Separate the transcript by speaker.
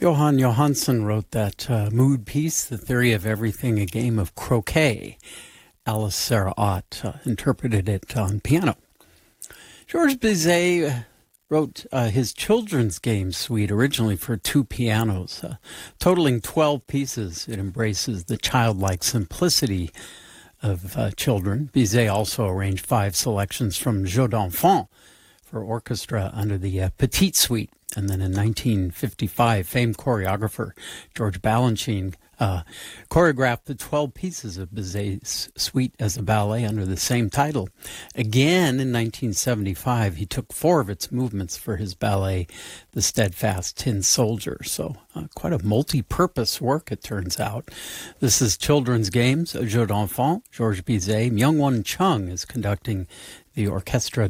Speaker 1: Johan Johansson wrote that mood piece, The Theory of Everything, a game of croquet. Alice Sarah Ott interpreted it on piano. Georges Bizet wrote his children's game suite originally for two pianos, totaling 12 pieces. It embraces the childlike simplicity of children. Bizet also arranged 5 selections from Jeux d'Enfants for orchestra under the Petite Suite. And then in 1955, famed choreographer George Balanchine choreographed the 12 pieces of Bizet's suite as a ballet under the same title. Again, in 1975, he took 4 of its movements for his ballet, The Steadfast Tin Soldier. So quite a multi-purpose work, it turns out. This is Children's Games, Jeux d'Enfants. Georges Bizet. Myung-Whun Chung is conducting the Orchestra